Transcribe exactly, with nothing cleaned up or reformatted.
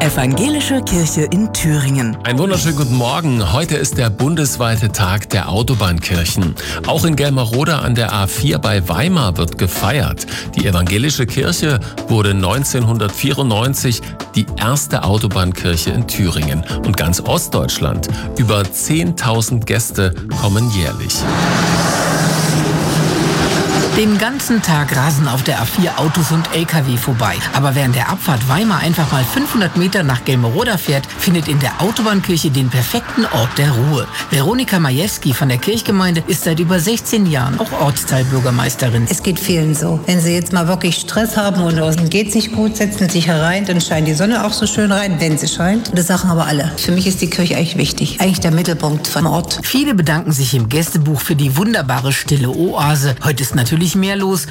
Evangelische Kirche in Thüringen. Einen wunderschönen guten Morgen. Heute ist der bundesweite Tag der Autobahnkirchen. Auch in Gelmerode an der A vier bei Weimar wird gefeiert. Die evangelische Kirche wurde neunzehnhundertvierundneunzig die erste Autobahnkirche in Thüringen. Und ganz Ostdeutschland, über zehntausend Gäste kommen jährlich. Den ganzen Tag rasen auf der A vier Autos und L K W vorbei. Aber während der Abfahrt Weimar einfach mal fünfhundert Meter nach Gelmerode fährt, findet in der Autobahnkirche den perfekten Ort der Ruhe. Veronika Majewski von der Kirchgemeinde ist seit über sechzehn Jahren auch Ortsteilbürgermeisterin. Es geht vielen so. Wenn sie jetzt mal wirklich Stress haben und ihnen geht's nicht gut, setzen sich herein, dann scheint die Sonne auch so schön rein, wenn sie scheint. Das sagen aber alle. Für mich ist die Kirche eigentlich wichtig. Eigentlich der Mittelpunkt vom Ort. Viele bedanken sich im Gästebuch für die wunderbare stille Oase. Heute ist natürlich mehr los